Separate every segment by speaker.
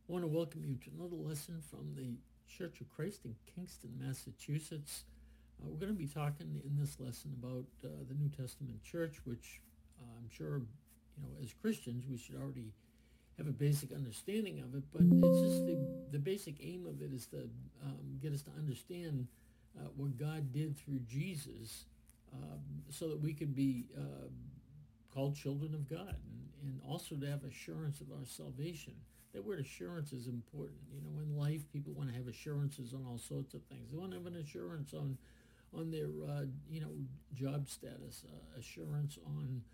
Speaker 1: I want to welcome you to another lesson from the Church of Christ in Kingston, Massachusetts. We're going to be talking in this lesson about the New Testament church, which I'm sure, as Christians, we should already have a basic understanding of it, but it's just the basic aim of it is to get us to understand what God did through Jesus so that we could be called children of God, and also to have assurance of our salvation. That word assurance is important. In life, people want to have assurances on all sorts of things. They want to have an assurance on their, job status, assurance on,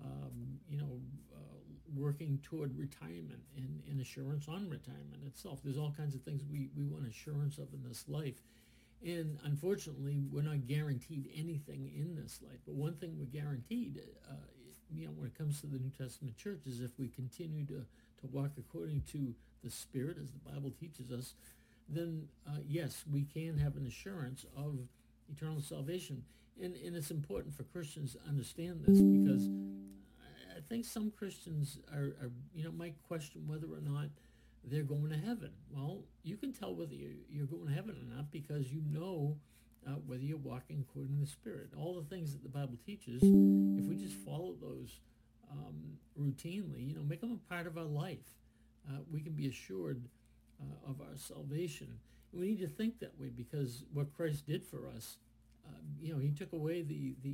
Speaker 1: working toward retirement, and assurance on retirement itself. There's all kinds of things we want assurance of in this life. And unfortunately, we're not guaranteed anything in this life. But one thing we're guaranteed, when it comes to the New Testament church, is if we continue to walk according to the Spirit, as the Bible teaches us, then yes, we can have an assurance of eternal salvation. And it's important for Christians to understand this, because I think some Christians might question whether or not they're going to heaven. Well, you can tell whether you're going to heaven or not because you know whether you're walking according to the Spirit. All the things that the Bible teaches, if we just follow those routinely, make them a part of our life, we can be assured of our salvation. And we need to think that way, because what Christ did for us, he took away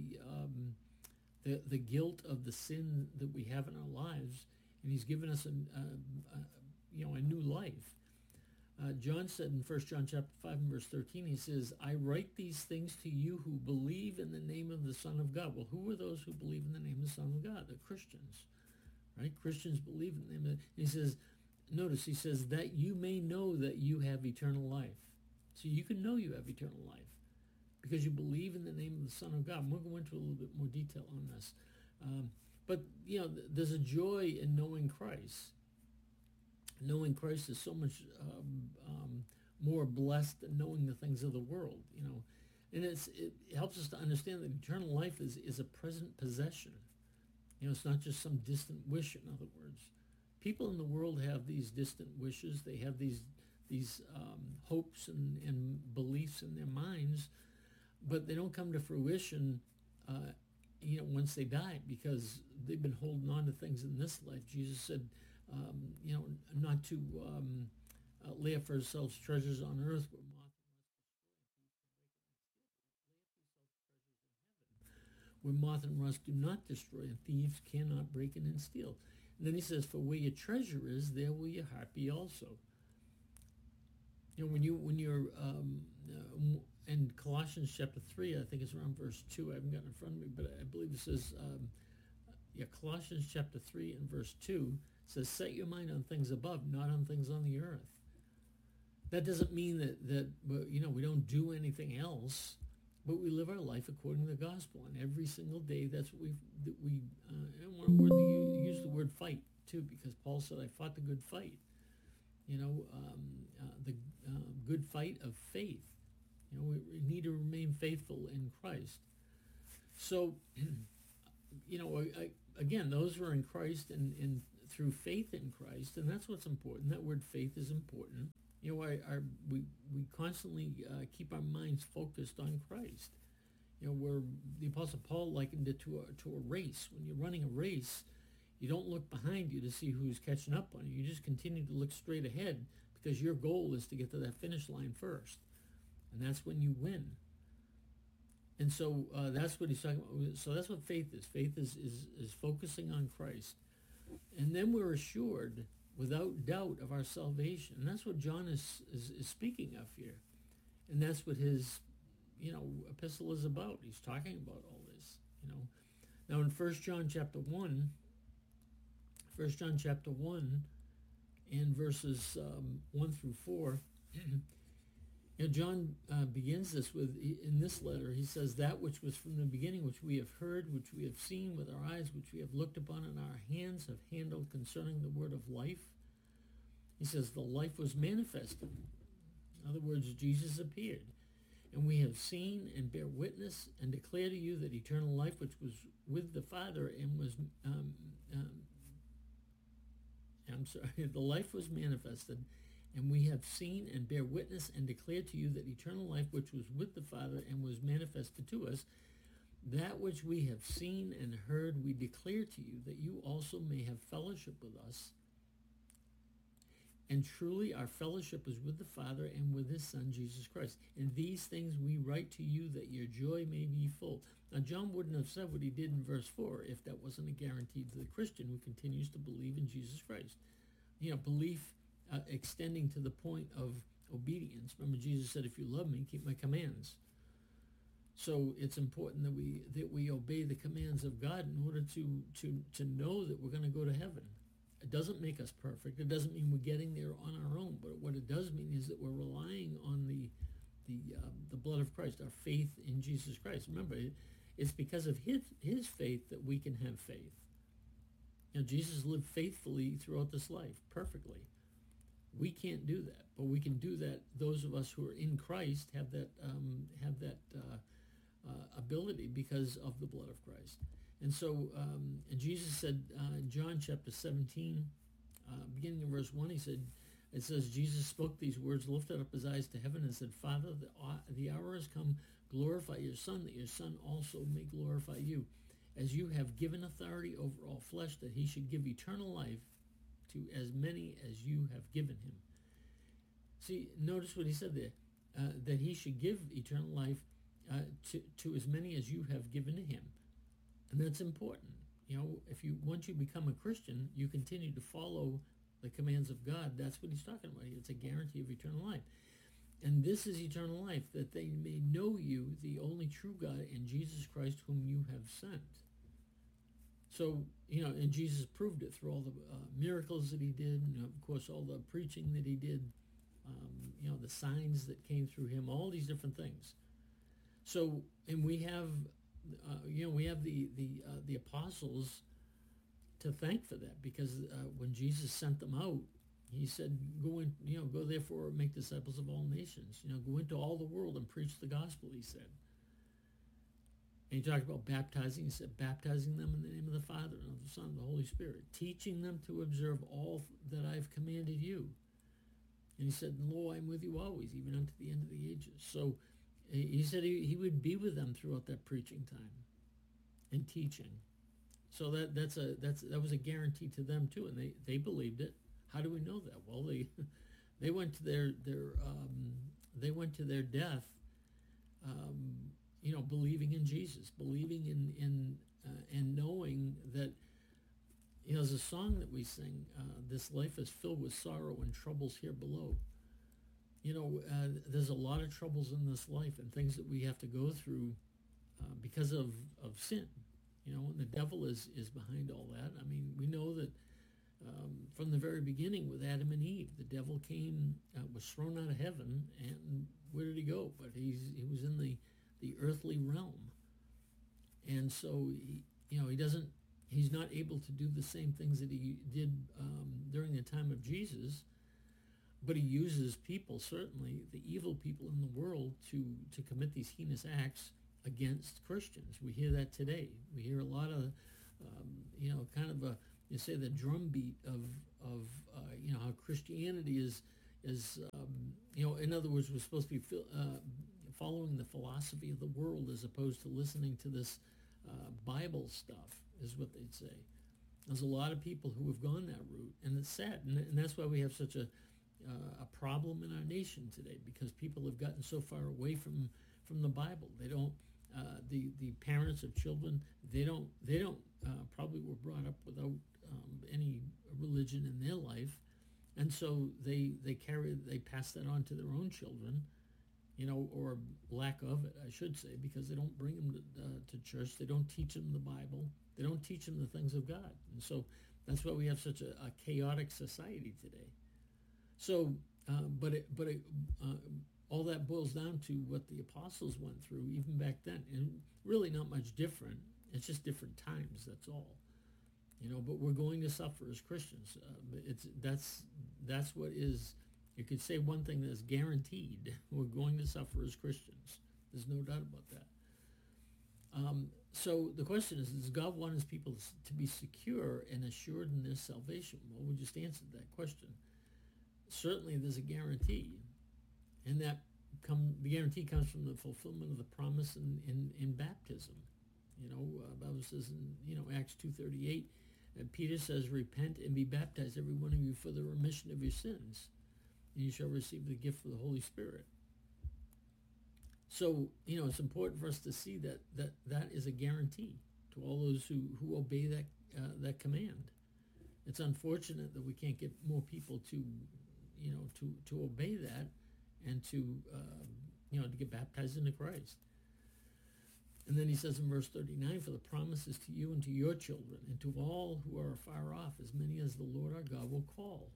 Speaker 1: the guilt of the sin that we have in our lives, and he's given us a new life. John said in 1 John chapter 5 and verse 13, he says, I write these things to you who believe in the name of the Son of God. Well, who are those who believe in the name of the Son of God? They're Christians, right? Christians believe in the name of he says, notice, he says, that you may know that you have eternal life. So you can know you have eternal life because you believe in the name of the Son of God. And we'll go into a little bit more detail on this. But there's a joy in knowing Christ. Knowing Christ is so much more blessed than knowing the things of the world, and it helps us to understand that eternal life is a present possession. It's not just some distant wish. In other words, people in the world have these distant wishes. They have these hopes and beliefs in their minds, but they don't come to fruition once they die, because they've been holding on to things in this life. Jesus said, not to lay up for ourselves treasures on earth where moth and rust do not destroy, and thieves cannot break in and steal. And then he says, for where your treasure is, there will your heart be also. When you're in Colossians chapter 3, I think it's around verse 2, I haven't got it in front of me, but I believe it says, Colossians chapter 3 and verse 2 says, set your mind on things above, not on things on the earth. That doesn't mean that we don't do anything else, but we live our life according to the gospel. And every single day, that's what we I want to use the word fight, too, because Paul said, I fought the good fight. The good fight of faith. We need to remain faithful in Christ. So, again, those who are in Christ and through faith in Christ, and that's what's important. That word faith is important. We constantly keep our minds focused on Christ. Where the Apostle Paul likened it to a race. When you're running a race, you don't look behind you to see who's catching up on you. You just continue to look straight ahead, because your goal is to get to that finish line first. And that's when you win. And so that's what he's talking about. So that's what faith is. Faith is focusing on Christ. And then we're assured without doubt of our salvation. And that's what John is speaking of here. And that's what his, epistle is about. He's talking about all this, Now in 1 John chapter 1 and verses 1 through 4, John begins this with, in this letter, he says, that which was from the beginning, which we have heard, which we have seen with our eyes, which we have looked upon, and our hands have handled concerning the word of life. He says, the life was manifested. In other words, Jesus appeared. And we have seen and bear witness and declare to you that eternal life, which was with the Father and was I'm sorry, the life was manifested, and we have seen and bear witness and declare to you that eternal life which was with the Father and was manifested to us, that which we have seen and heard we declare to you, that you also may have fellowship with us. And truly our fellowship is with the Father and with his Son, Jesus Christ. And these things we write to you that your joy may be full. Now, John wouldn't have said what he did in verse 4 if that wasn't a guarantee to the Christian who continues to believe in Jesus Christ. Belief extending to the point of obedience. Remember, Jesus said, if you love me, keep my commands. So it's important that we obey the commands of God in order to know that we're going to go to heaven. It doesn't make us perfect. It doesn't mean we're getting there on our own. But what it does mean is that we're relying on the blood of Christ, our faith in Jesus Christ. Remember, it's because of his faith that we can have faith. Jesus lived faithfully throughout this life, perfectly. We can't do that, but we can do that. Those of us who are in Christ have that ability because of the blood of Christ. And so Jesus said in John chapter 17, beginning in verse 1, it says, Jesus spoke these words, lifted up his eyes to heaven and said, Father, the hour has come, glorify your Son, that your Son also may glorify you, as you have given authority over all flesh, that he should give eternal life to as many as you have given him. See, notice what he said there, that he should give eternal life to as many as you have given to him. And that's important. Once you become a Christian, you continue to follow the commands of God. That's what he's talking about. It's a guarantee of eternal life. And this is eternal life, that they may know you, the only true God, and Jesus Christ whom you have sent. So, and Jesus proved it through all the miracles that he did, and of course all the preaching that he did, the signs that came through him, all these different things. So, and we have the apostles to thank for that, because when Jesus sent them out, he said, go therefore make disciples of all nations. Go into all the world and preach the gospel, he said. And he talked about baptizing. He said, baptizing them in the name of the Father and of the Son and the Holy Spirit, teaching them to observe all that I've commanded you. And he said, lo, I'm with you always, even unto the end of the ages. So he said he would be with them throughout that preaching time and teaching. So that was a guarantee to them too, and they believed it. How do we know that? Well, they went to their death, believing in Jesus, believing in and knowing that. There's a song that we sing. This life is filled with sorrow and troubles here below. There's a lot of troubles in this life and things that we have to go through because of sin. And the devil is behind all that. I mean, we know that from the very beginning with Adam and Eve, the devil came, was thrown out of heaven, and where did he go? But he was in the earthly realm, and so he's not able to do the same things that he did during the time of Jesus. But he uses people, certainly the evil people in the world, to commit these heinous acts against Christians. We hear that today. We hear a lot of, you say the drumbeat of how Christianity is in other words, we're supposed to be following the philosophy of the world as opposed to listening to this Bible stuff, is what they'd say. There's a lot of people who have gone that route, and it's sad, and that's why we have such a problem in our nation today, because people have gotten so far away from the Bible. They don't. The parents of children, they don't probably were brought up without any religion in their life, and so they pass that on to their own children, or lack of it, I should say, because they don't bring them to church. They don't teach them the Bible. They don't teach them the things of God, and so that's why we have such a chaotic society today. So, all that boils down to what the apostles went through even back then, and really not much different. It's just different times. That's all, But we're going to suffer as Christians. That's what is. You could say one thing that's guaranteed: we're going to suffer as Christians. There's no doubt about that. So the question is, does God want his people to be secure and assured in their salvation? Well, we just answered that question. Certainly there's a guarantee, and the guarantee comes from the fulfillment of the promise in baptism. Bible says in Acts 2:38, Peter says, "Repent and be baptized, every one of you, for the remission of your sins, and you shall receive the gift of the Holy Spirit." So it's important for us to see that is a guarantee to all those who obey that command. It's unfortunate that we can't get more people to obey that and to get baptized into Christ. And then he says in verse 39, "For the promise is to you and to your children and to all who are afar off, as many as the Lord our God will call."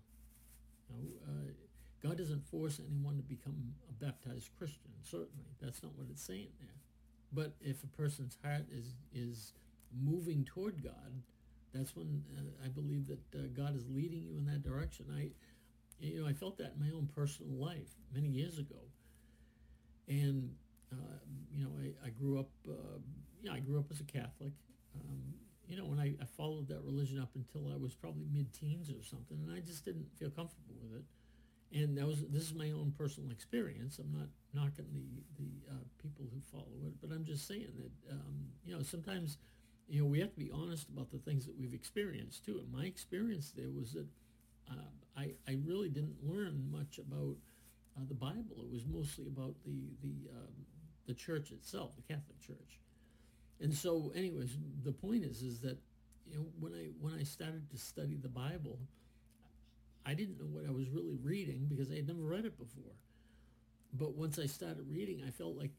Speaker 1: God doesn't force anyone to become a baptized Christian, certainly. That's not what it's saying there. But if a person's heart is moving toward God, that's when I believe that God is leading you in that direction. I felt that in my own personal life many years ago. And, I grew up, I grew up as a Catholic. And I followed that religion up until I was probably mid-teens or something, and I just didn't feel comfortable with it. And this is my own personal experience. I'm not knocking the people who follow it, but I'm just saying that, sometimes, we have to be honest about the things that we've experienced too. And my experience there was that I really didn't learn much about the Bible. It was mostly about the church itself, the Catholic Church. And so, anyways, the point is that when I started to study the Bible, I didn't know what I was really reading because I had never read it before. But once I started reading, I felt like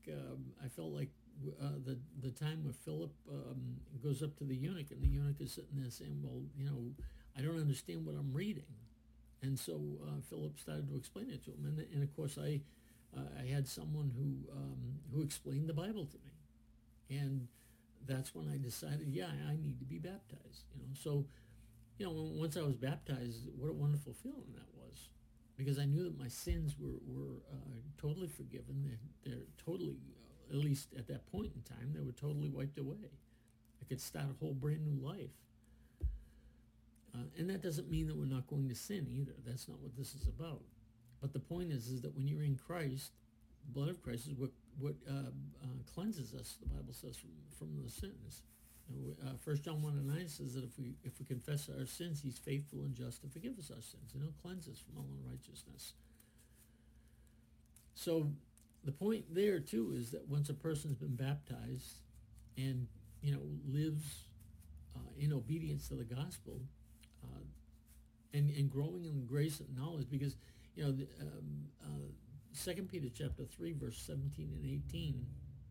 Speaker 1: the time where Philip goes up to the eunuch, and the eunuch is sitting there saying, "Well, I don't understand what I'm reading." And so Philip started to explain it to him, and of course I had someone who explained the Bible to me, and that's when I decided, I need to be baptized. So once I was baptized, what a wonderful feeling that was, because I knew that my sins were totally forgiven. They're totally, at least at that point in time, they were totally wiped away. I could start a whole brand new life. And that doesn't mean that we're not going to sin either. That's not what this is about. But the point is that when you're in Christ, the blood of Christ is what cleanses us, the Bible says, from the sins. 1 John 1:9 says that if we confess our sins, he's faithful and just to forgive us our sins, and he'll cleanse us from all unrighteousness. So the point there, too, is that once a person's been baptized and, lives in obedience to the gospel, and growing in grace and knowledge, because 2 Peter chapter 3, verse 17 and 18,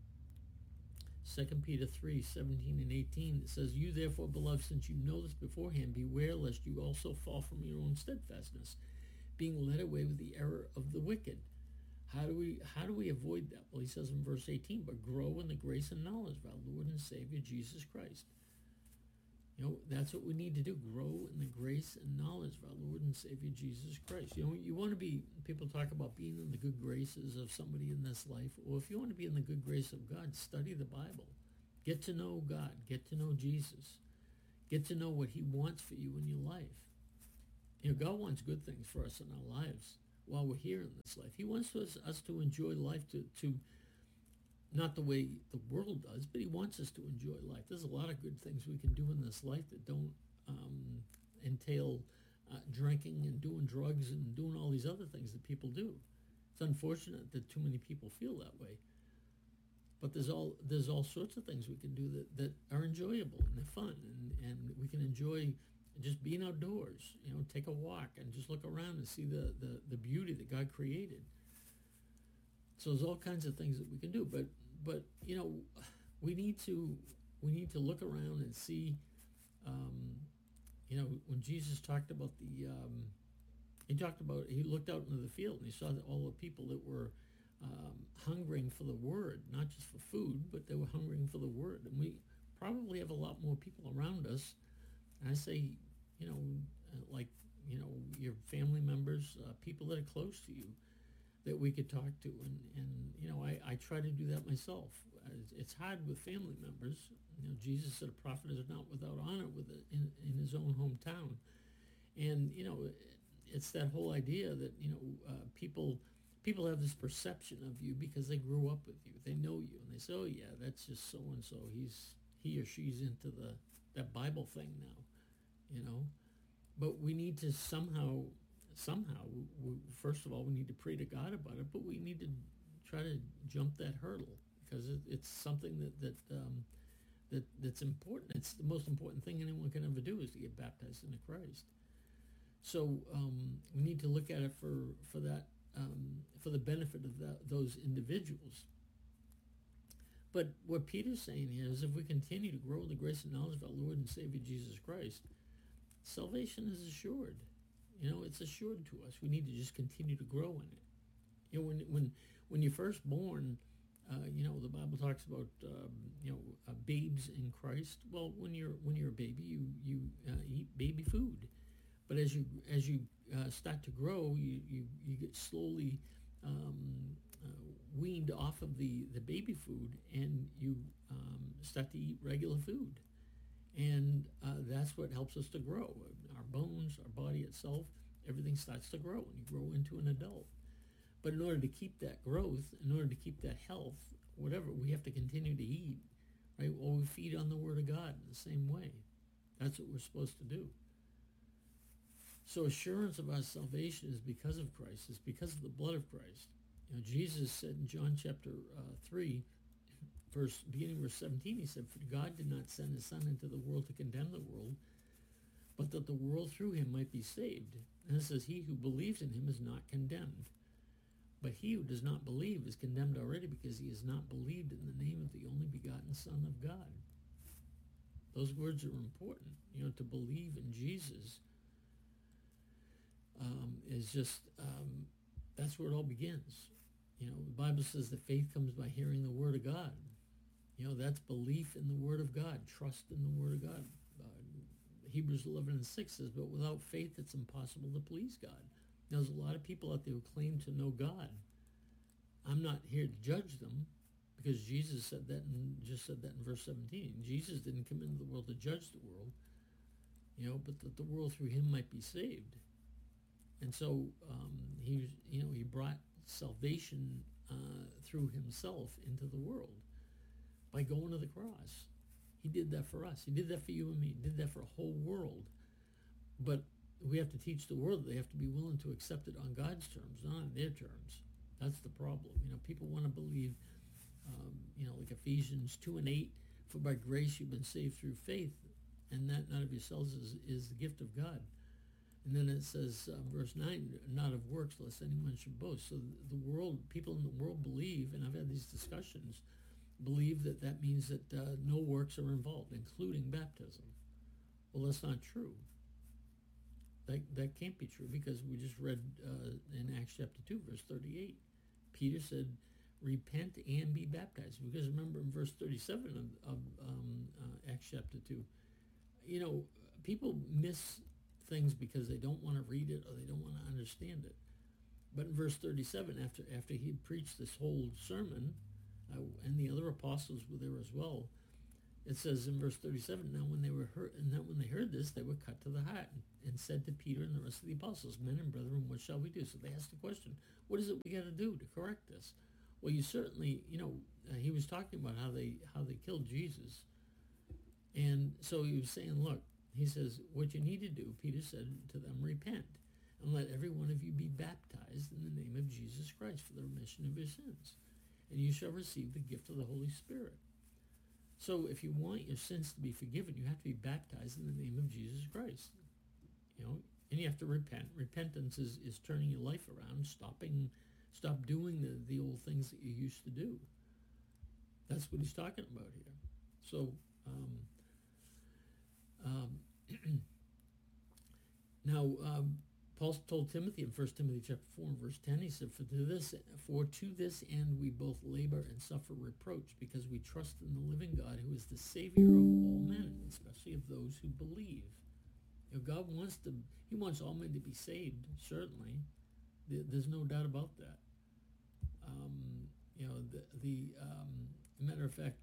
Speaker 1: 2 Peter 3, 17 and 18, it says, "You therefore, beloved, since you know this beforehand, beware lest you also fall from your own steadfastness, being led away with the error of the wicked." How do we avoid that? Well, he says in verse 18, "But grow in the grace and knowledge of our Lord and Savior Jesus Christ." That's what we need to do, grow in the grace and knowledge of our Lord and Savior Jesus Christ. You want to be, people talk about being in the good graces of somebody in this life. Or if you want to be in the good grace of God, study the Bible. Get to know God. Get to know Jesus. Get to know what he wants for you in your life. God wants good things for us in our lives while we're here in this life. He wants us to enjoy life to not the way the world does, but he wants us to enjoy life. There's a lot of good things we can do in this life that don't entail drinking and doing drugs and doing all these other things that people do. It's unfortunate that too many people feel that way. But there's all sorts of things we can do that are enjoyable and they're fun, and we can enjoy just being outdoors. Take a walk and just look around and see the beauty that God created. So there's all kinds of things that we can do, but we need to look around and see. When Jesus talked about he looked out into the field and he saw that all the people that were hungering for the word, not just for food, but they were hungering for the word. And we probably have a lot more people around us. And I say, your family members, people that are close to you. that we could talk to, and I try to do that myself. It's hard with family members. Jesus said a prophet is not without honor in his own hometown, and it's that whole idea that people have this perception of you because they grew up with you, they know you, and they say, oh yeah, that's just so and so. He or she's into that Bible thing now. But we need to somehow, first of all, we need to pray to God about it, but we need to try to jump that hurdle because it's something that's important. It's the most important thing anyone can ever do is to get baptized into Christ. So we need to look at it for that, for the benefit of those individuals. But what Peter's saying here is if we continue to grow in the grace and knowledge of our Lord and Savior Jesus Christ, salvation is assured. It's assured to us. We need to just continue to grow in it. When you're first born, the Bible talks about babes in Christ. Well, when you're a baby, you eat baby food. But as you start to grow, you get slowly weaned off of the baby food, and you start to eat regular food. And that's what helps us to grow. Our bones, our body itself, everything starts to grow, and you grow into an adult. But in order to keep that growth, in order to keep that health, whatever, we have to continue to eat, right? Well, we feed on the Word of God in the same way. That's what we're supposed to do. So assurance of our salvation is because of Christ. It's because of the blood of Christ. Jesus said in John chapter 3, beginning verse 17, he said, "For God did not send his Son into the world to condemn the world, but that the world through him might be saved." And it says, "He who believes in him is not condemned. But he who does not believe is condemned already because he has not believed in the name of the only begotten Son of God." Those words are important. To believe in Jesus is just, that's where it all begins. The Bible says that faith comes by hearing the Word of God. That's belief in the Word of God, trust in the Word of God. Hebrews 11:6 says, "But without faith it's impossible to please God." Now, there's a lot of people out there who claim to know God. I'm not here to judge them because Jesus said that and just said that in verse 17. Jesus didn't come into the world to judge the world, but that the world through him might be saved. And so he brought salvation through himself into the world by going to the cross. He did that for us. He did that for you and me. He did that for a whole world. But we have to teach the world that they have to be willing to accept it on God's terms, not on their terms. That's the problem. People want to believe, like Ephesians 2:8, "For by grace you've been saved through faith, and that not of yourselves is the gift of God." And then it says, verse 9, "Not of works, lest anyone should boast." So people in the world believe, and I've had these discussions, believe that means that no works are involved, including baptism. Well, that's not true. That can't be true because we just read in Acts chapter 2, verse 38, Peter said, "Repent and be baptized." Because remember in verse 37 of Acts chapter 2, people miss things because they don't want to read it or they don't want to understand it. But in verse 37, after he had preached this whole sermon, and the other apostles were there as well, it says in verse 37, "Now when they heard this, they were cut to the heart and said to Peter and the rest of the apostles, 'Men and brethren, what shall we do?'" So they asked the question, what is it we got to do to correct this? Well, you certainly, he was talking about how they killed Jesus. And so he was saying, look, he says, what you need to do, Peter said to them, "Repent, and let every one of you be baptized in the name of Jesus Christ for the remission of your sins, and you shall receive the gift of the Holy Spirit." So if you want your sins to be forgiven, you have to be baptized in the name of Jesus Christ. And you have to repent. Repentance is turning your life around, stop doing the old things that you used to do. That's what he's talking about here. So now Paul told Timothy in 1 Timothy chapter 4 and verse 10, he said, "For to this end we both labor and suffer reproach, because we trust in the living God, who is the Savior of all men, especially of those who believe." God wants all men to be saved, certainly. There's no doubt about that. Matter of fact,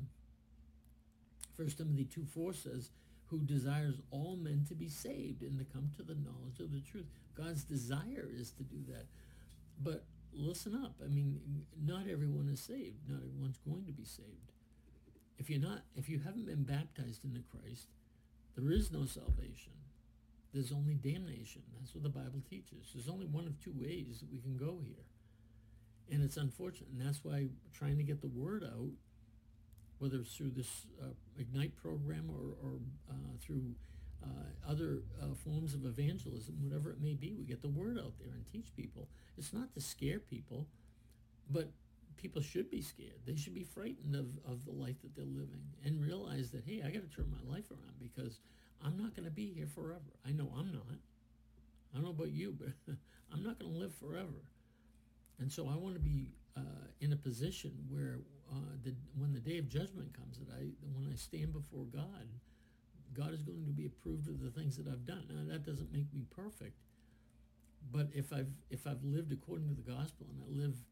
Speaker 1: 1 Timothy 2:4 says, who desires all men to be saved and to come to the knowledge of the truth. God's desire is to do that. But listen up. I mean, not everyone is saved. Not everyone's going to be saved. If you haven't been baptized into Christ, there is no salvation. There's only damnation. That's what the Bible teaches. There's only one of two ways that we can go here. And it's unfortunate. And that's why trying to get the word out, whether it's through this Ignite program or through other forms of evangelism, whatever it may be, we get the word out there and teach people. It's not to scare people, but people should be scared. They should be frightened of the life that they're living and realize that, hey, I got to turn my life around because I'm not going to be here forever. I know I'm not. I don't know about you, but I'm not going to live forever. And so I want to be in a position where when the day of judgment comes, when I stand before God, God is going to be approved of the things that I've done. Now, that doesn't make me perfect, but if I've lived according to the gospel and I live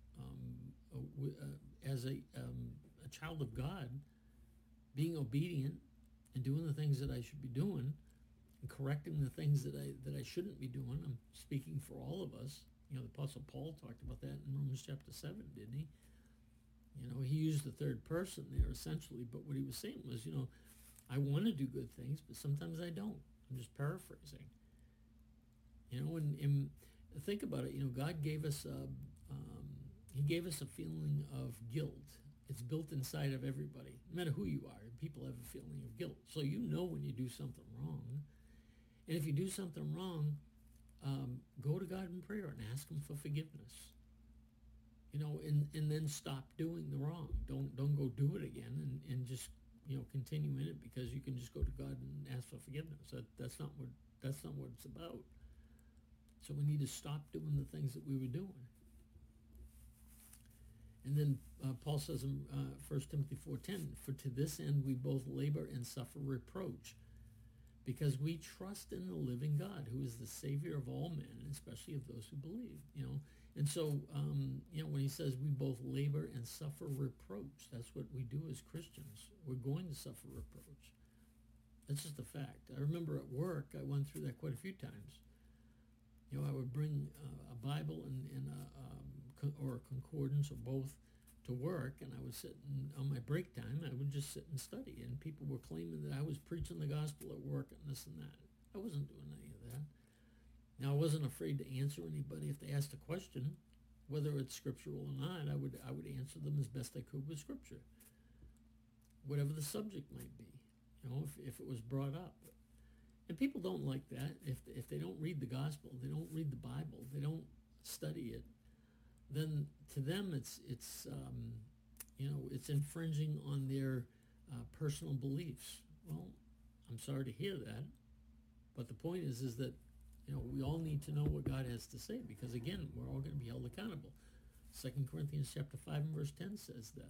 Speaker 1: as a child of God, being obedient and doing the things that I should be doing, and correcting the things that I shouldn't be doing. I'm speaking for all of us. The Apostle Paul talked about that in Romans chapter 7, didn't he? He used the third person there essentially, but what he was saying was, I want to do good things, but sometimes I don't. I'm just paraphrasing. And think about it. God gave us He gave us a feeling of guilt. It's built inside of everybody, no matter who you are. People have a feeling of guilt, so when you do something wrong. And if you do something wrong, go to God in prayer and ask Him for forgiveness. And then stop doing the wrong. Don't go do it again and just continue in it because you can just go to God and ask for forgiveness. That's not what it's about. So we need to stop doing the things that we were doing. And then Paul says in 1 Timothy 4:10, for to this end we both labor and suffer reproach, because we trust in the living God, who is the Savior of all men, and especially of those who believe. And so when he says we both labor and suffer reproach, that's what we do as Christians. We're going to suffer reproach. That's just a fact. I remember at work, I went through that quite a few times. I would bring a Bible or a concordance or both to work, and I would sit on my break time, I would just sit and study, and people were claiming that I was preaching the gospel at work and this and that. I wasn't doing any of that. Now, I wasn't afraid to answer anybody if they asked a question, whether it's scriptural or not. I would answer them as best I could with scripture, whatever the subject might be, if it was brought up. And people don't like that. If they don't read the gospel, they don't read the Bible, they don't study it, then to them it's infringing on their personal beliefs. Well, I'm sorry to hear that, but the point is that we all need to know what God has to say, because again, we're all going to be held accountable. 2 Corinthians chapter 5 and verse 10 says that.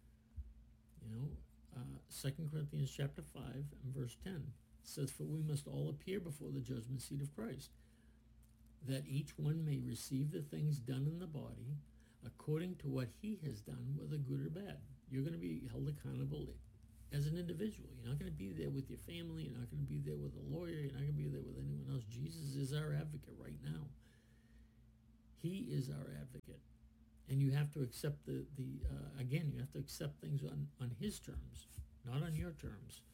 Speaker 1: 2 Corinthians chapter 5 and verse 10 says, for we must all appear before the judgment seat of Christ, that each one may receive the things done in the body according to what he has done, whether good or bad. You're going to be held accountable as an individual. You're not going to be there with your family. You're not going to be there with a lawyer. You're not going to be there with anyone else. Jesus is our advocate right now. He is our advocate. And you have to accept again, you have to accept things on his terms, not on your terms.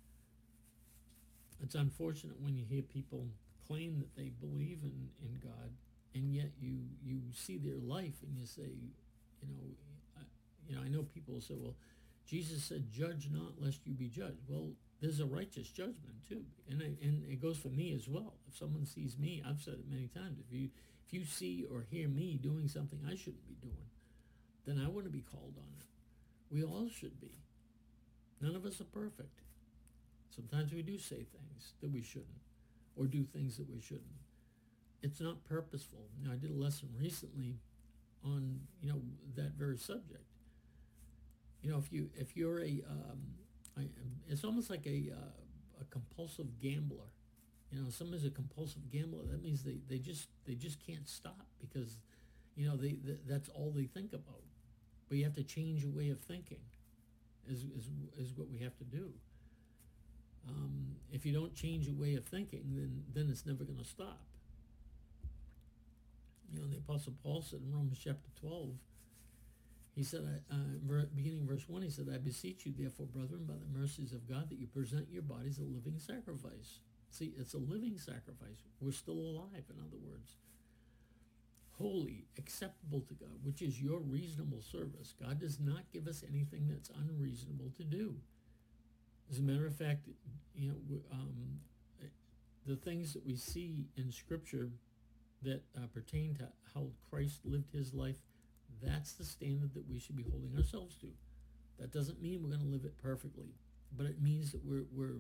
Speaker 1: It's unfortunate when you hear people claim that they believe in God, and yet you see their life and you say, I know people say, well, Jesus said, judge not lest you be judged. Well, there's a righteous judgment too, and it goes for me as well. If someone sees me, I've said it many times, if you see or hear me doing something I shouldn't be doing, then I want to be called on it. We all should be. None of us are perfect. Sometimes we do say things that we shouldn't, or do things that we shouldn't. It's not purposeful. Now, I did a lesson recently on that very subject. If you're it's almost like a compulsive gambler. Someone's a compulsive gambler. That means they just can't stop, because that's all they think about. But you have to change your way of thinking, is what we have to do. If you don't change your way of thinking, then it's never going to stop. The Apostle Paul said in Romans chapter 12, he said, beginning verse 1, he said, I beseech you, therefore, brethren, by the mercies of God, that you present your bodies a living sacrifice. See, it's a living sacrifice. We're still alive, in other words. Holy, acceptable to God, which is your reasonable service. God does not give us anything that's unreasonable to do. As a matter of fact, the things that we see in Scripture that pertain to how Christ lived his life, that's the standard that we should be holding ourselves to. That doesn't mean we're going to live it perfectly, but it means that we're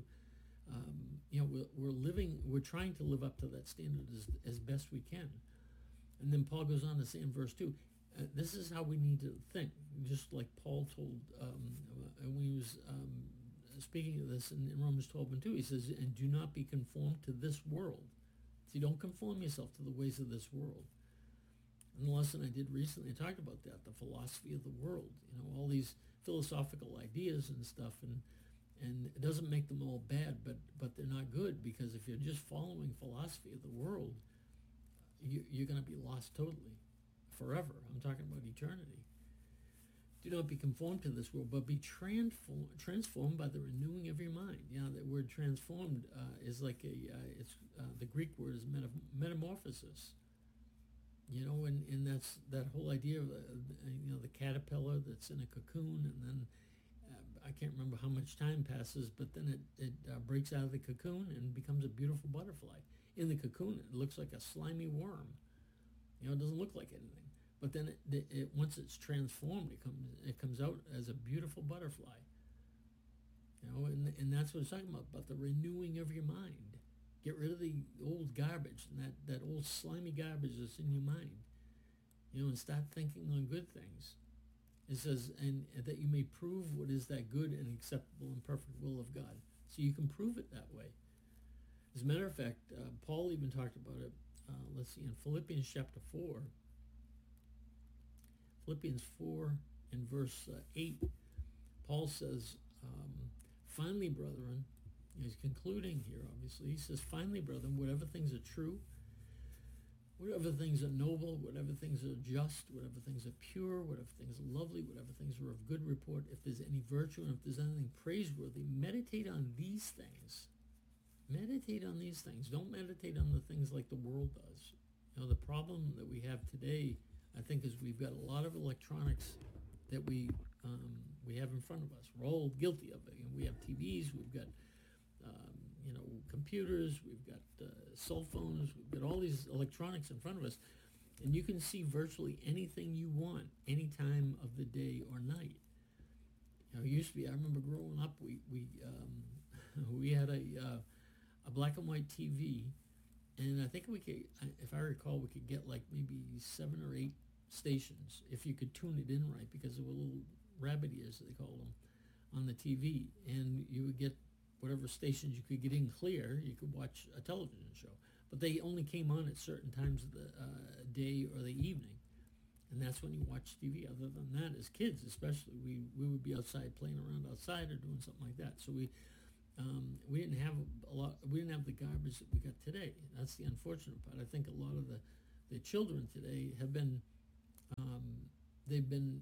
Speaker 1: trying to live up to that standard as best we can. And then Paul goes on to say in verse 2, this is how we need to think, just like Paul told when he was speaking of this in Romans 12 and 2. He says, and do not be conformed to this world. See, don't conform yourself to the ways of this world. In the lesson I did recently, I talked about that, the philosophy of the world, all these philosophical ideas and stuff, and it doesn't make them all bad, but they're not good, because if you're just following philosophy of the world, you're going to be lost totally, forever. I'm talking about eternity. Do not be conformed to this world, but be transformed by the renewing of your mind. That word transformed is like the Greek word is metamorphosis. And that's that whole idea of the caterpillar that's in a cocoon, and then I can't remember how much time passes, but then it breaks out of the cocoon and becomes a beautiful butterfly. In the cocoon, it looks like a slimy worm. It doesn't look like anything. But then once it's transformed, it comes out as a beautiful butterfly. And that's what it's talking about the renewing of your mind. Get rid of the old garbage and that old slimy garbage that's in your mind. And start thinking on good things. It says, and that you may prove what is that good and acceptable and perfect will of God. So you can prove it that way. As a matter of fact, Paul even talked about it. Let's see, in Philippians chapter 4. Philippians 4 and verse 8, Paul says, finally, brethren, he's concluding here, obviously. He says, finally, brethren, whatever things are true, whatever things are noble, whatever things are just, whatever things are pure, whatever things are lovely, whatever things are of good report, if there's any virtue and if there's anything praiseworthy, meditate on these things. Meditate on these things. Don't meditate on the things like the world does. The problem that we have today, I think, is we've got a lot of electronics that we have in front of us. We're all guilty of it. We have TVs, we've got computers, we've got cell phones, we've got all these electronics in front of us, and you can see virtually anything you want any time of the day or night. It used to be, I remember growing up, we had a black and white TV, and I think we could, if I recall, we could get like maybe 7 or 8 stations if you could tune it in right, because there were little rabbit ears, they call them, on the TV, and you would get whatever stations you could get in clear. You could watch a television show, but they only came on at certain times of the day or the evening, and that's when you watch TV. Other than that, as kids especially, we would be outside playing around outside or doing something like that. So we didn't have we didn't have the garbage that we got today. That's the unfortunate part. I think a lot of the children today have been they've been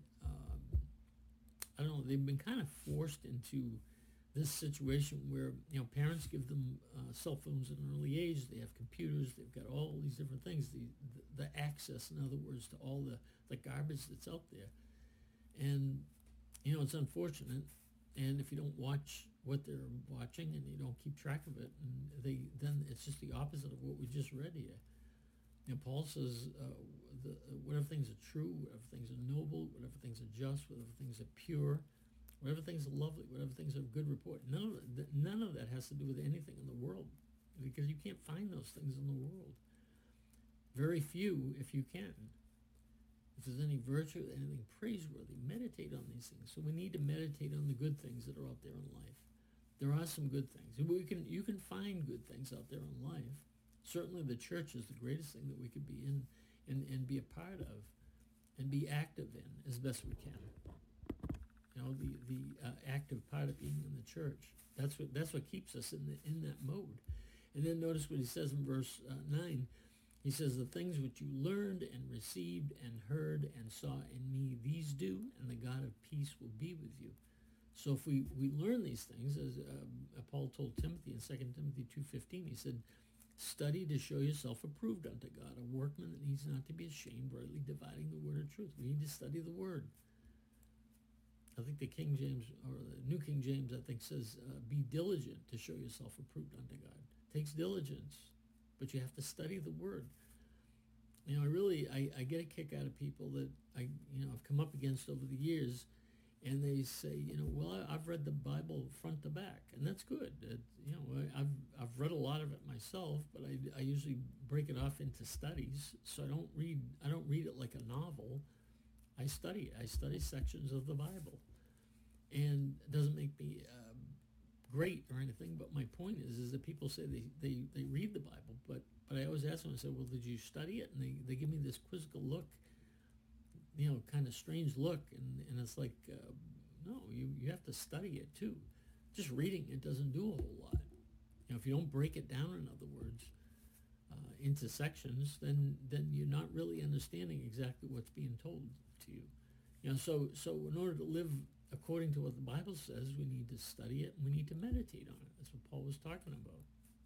Speaker 1: kind of forced into this situation where parents give them cell phones at an early age. They have computers. They've got all these different things. The access, in other words, to all the garbage that's out there, and it's unfortunate. And if you don't watch what they're watching and you don't keep track of it, then it's just the opposite of what we just read here. Paul says, whatever things are true, whatever things are noble, whatever things are just, whatever things are pure, whatever things are lovely, whatever things are of good report. None of that has to do with anything in the world, because you can't find those things in the world. Very few, if you can. If there's any virtue, anything praiseworthy, meditate on these things. So we need to meditate on the good things that are out there in life. There are some good things. You can find good things out there in life. Certainly the church is the greatest thing that we could be in and be a part of. and be active in as best we can. You know, the active part of being in the church. That's what keeps us in that mode. And then notice what he says in verse 9. He says, the things which you learned and received and heard and saw in me, these do, and the God of peace will be with you. So if we learn these things, as Paul told Timothy in 2 Timothy 2:15, he said, study to show yourself approved unto God, a workman that needs not to be ashamed, rightly dividing the word of truth. We need to study the word. I think the King James, or the New King James, I think says, be diligent to show yourself approved unto God. It takes diligence, but you have to study the word. You know, I get a kick out of people that I've come up against over the years, and they say, well, I've read the Bible front to back, and that's good. I've read a lot of it myself, but I usually break it off into studies. So I don't read it like a novel. I study sections of the Bible, and it doesn't make me great or anything. But my point is that people say they read the Bible, but I always ask them, I say, well, did you study it? And they give me this quizzical look, kind of strange look, and it's like, no, you have to study it too. Just reading it doesn't do a whole lot. If you don't break it down, in other words, into sections, then you're not really understanding exactly what's being told to you. So in order to live according to what the Bible says, we need to study it and we need to meditate on it. That's what Paul was talking about.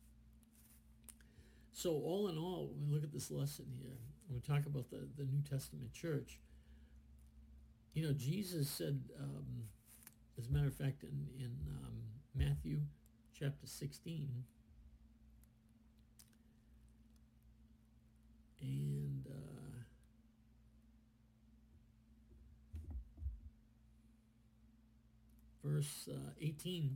Speaker 1: So all in all, when we look at this lesson here, when we talk about the New Testament church, Jesus said, as a matter of fact, in Matthew chapter 16, and verse 18,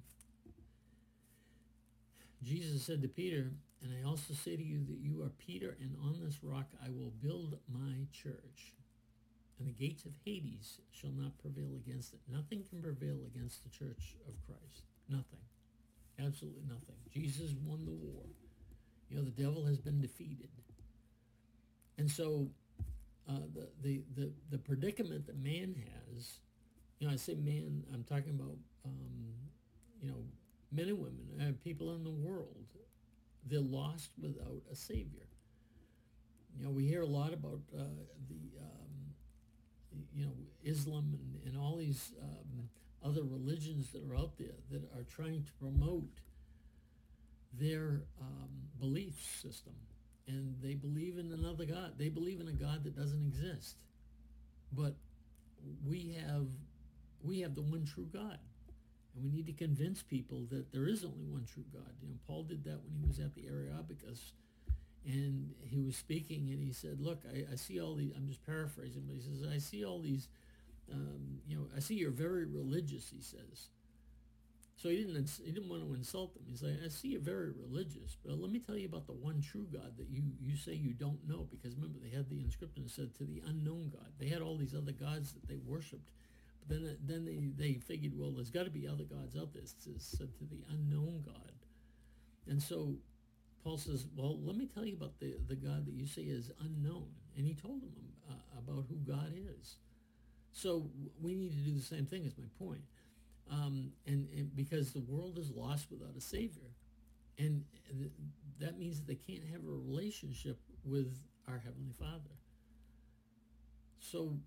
Speaker 1: Jesus said to Peter, and I also say to you that you are Peter, and on this rock I will build my church, and the gates of Hades shall not prevail against it. Nothing can prevail against the church of Christ. Nothing. Absolutely nothing. Jesus won the war. The devil has been defeated. And so the predicament that man has, I say man, I'm talking about, men and women, people in the world, they're lost without a savior. We hear a lot about Islam and all these other religions that are out there that are trying to promote their belief system. And they believe in another God. They believe in a God that doesn't exist. But we have the one true God. And we need to convince people that there is only one true God. Paul did that when he was at the Areopagus. And he was speaking, and he said, look, I see all these, I'm just paraphrasing, but he says, I see all these, I see you're very religious, he says. So he didn't want to insult them. He's like, I see you're very religious, but let me tell you about the one true God that you say you don't know. Because remember, they had the inscription that said, to the unknown God. They had all these other gods that they worshipped. But then they figured, well, there's got to be other gods out there. It said to the unknown God. And so Paul says, well, let me tell you about the God that you say is unknown. And he told them about who God is. So we need to do the same thing, is my point. And because the world is lost without a Savior. And that means that they can't have a relationship with our Heavenly Father. So